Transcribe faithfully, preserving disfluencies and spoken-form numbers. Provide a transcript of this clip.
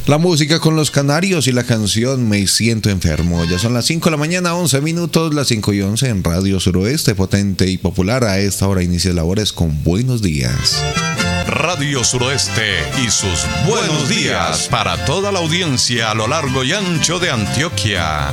La música con los Canarios y la canción Me Siento Enfermo. Ya son las cinco de la mañana, once minutos, las cinco y once en Radio Suroeste, potente y popular. A esta hora inicia labores con Buenos Días. Radio Suroeste y sus buenos días para toda la audiencia a lo largo y ancho de Antioquia.